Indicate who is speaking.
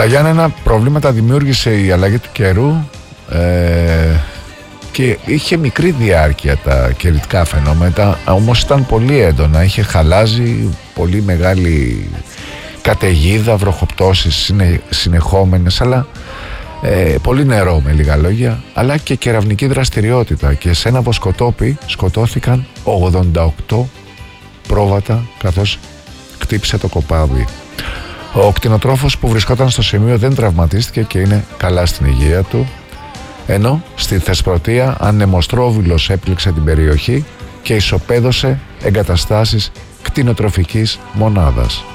Speaker 1: Στα Γιάννενα προβλήματα δημιούργησε η αλλαγή του καιρού και είχε μικρή διάρκεια τα καιρικά φαινόμενα, όμως ήταν πολύ έντονα, είχε χαλάζει, πολύ μεγάλη καταιγίδα, βροχοπτώσεις συνεχόμενες, αλλά πολύ νερό με λίγα λόγια, αλλά και κεραυνική δραστηριότητα, και σε ένα βοσκοτόπι σκοτώθηκαν 88 πρόβατα καθώς κτύψε το κοπάδι. Ο κτηνοτρόφος που βρισκόταν στο σημείο δεν τραυματίστηκε και είναι καλά στην υγεία του, ενώ στη Θεσπρωτεία ανεμοστρόβιλος έπληξε την περιοχή και ισοπαίδωσε εγκαταστάσεις κτηνοτροφικής μονάδας.